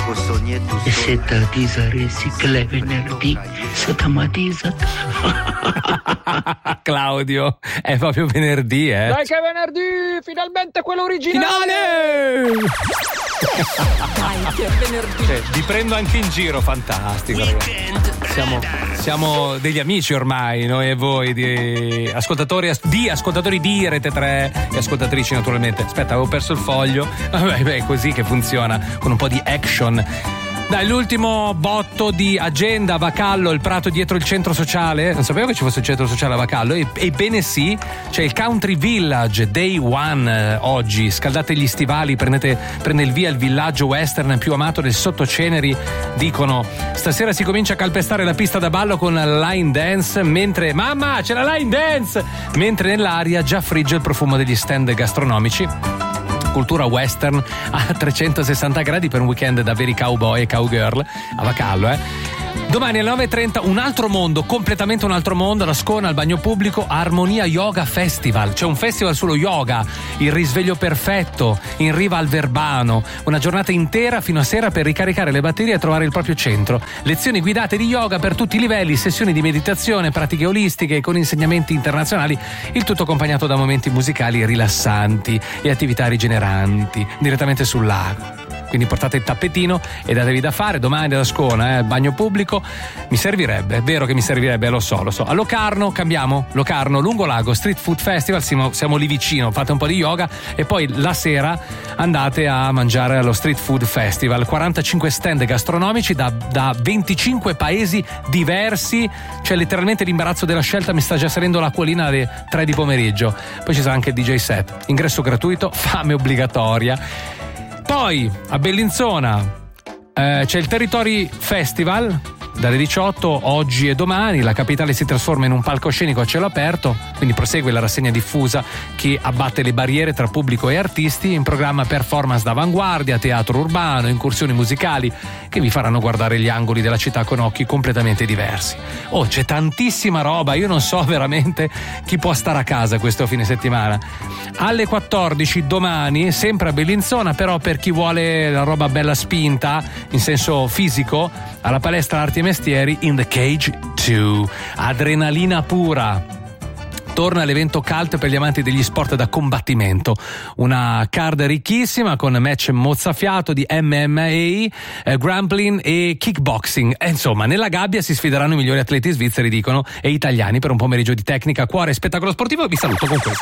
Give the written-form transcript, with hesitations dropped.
E se ti saresti che lei venerdì, se t'amatisa. Claudio, è proprio venerdì, Dai che è venerdì, finalmente quello originale! Dai che è venerdì. Vi prendo anche in giro, fantastico. Siamo degli amici ormai, noi e voi, di ascoltatori di Rete 3 e ascoltatrici naturalmente. Aspetta, avevo perso il foglio. Vabbè, è così che funziona, con un po' di action. Dai, l'ultimo botto di agenda. Vacallo, il prato dietro il centro sociale. Non sapevo che ci fosse il centro sociale a Vacallo. Ebbene sì, c'è il Country Village Day One oggi. Scaldate gli stivali, prende il via il villaggio western più amato del Sottoceneri. Dicono stasera si comincia a calpestare la pista da ballo con la line dance, mentre mamma c'è la line dance, mentre nell'aria già frigge il profumo degli stand gastronomici. Cultura western a 360 gradi per un weekend da veri cowboy e cowgirl a Vacallo. Domani alle 9:30 un altro mondo, completamente un altro mondo, la Scona al bagno pubblico, Armonia Yoga Festival. C'è un festival sullo yoga, il risveglio perfetto in riva al Verbano, una giornata intera fino a sera per ricaricare le batterie e trovare il proprio centro. Lezioni guidate di yoga per tutti i livelli, sessioni di meditazione, pratiche olistiche con insegnamenti internazionali, il tutto accompagnato da momenti musicali rilassanti e attività rigeneranti direttamente sul lago. Quindi portate il tappetino e datevi da fare. Domani alla Scona, bagno pubblico, mi servirebbe, è vero che mi servirebbe, lo so. A Locarno, cambiamo, Locarno, Lungolago Street Food Festival, siamo lì vicino, fate un po' di yoga e poi la sera andate a mangiare allo Street Food Festival. 45 stand gastronomici da 25 paesi diversi, cioè letteralmente l'imbarazzo della scelta mi sta già salendo l'acquolina alle 3 di pomeriggio. Poi ci sarà anche il DJ set, ingresso gratuito, fame obbligatoria. Poi a Bellinzona c'è il Territory Festival dalle 18 oggi e domani. La capitale si trasforma in un palcoscenico a cielo aperto, quindi prosegue la rassegna diffusa che abbatte le barriere tra pubblico e artisti. In programma performance d'avanguardia, teatro urbano, incursioni musicali che vi faranno guardare gli angoli della città con occhi completamente diversi. C'è tantissima roba, io non so veramente chi può stare a casa questo fine settimana. Alle 14 domani, sempre a Bellinzona, però per chi vuole la roba bella spinta in senso fisico, alla palestra Arti e Mestieri In the Cage 2, adrenalina pura. Torna l'evento cult per gli amanti degli sport da combattimento, una card ricchissima con match mozzafiato di MMA, grappling e kickboxing. Insomma, nella gabbia si sfideranno i migliori atleti svizzeri, dicono, e italiani per un pomeriggio di tecnica, cuore e spettacolo sportivo. Vi saluto con questo.